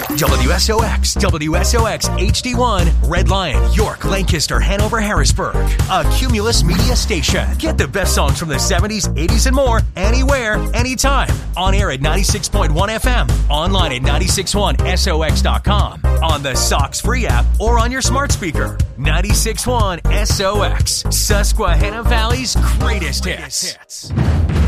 WSOX, WSOX HD1, Red Lion, York, Lancaster, Hanover, Harrisburg. A Cumulus Media station. Get the best songs from the 70s, 80s, and more anywhere, anytime. On air at 96.1 FM. Online at 961sox.com. On the Sox free app or on your smart speaker. 96.1 SOX. Susquehanna Valley's greatest hits.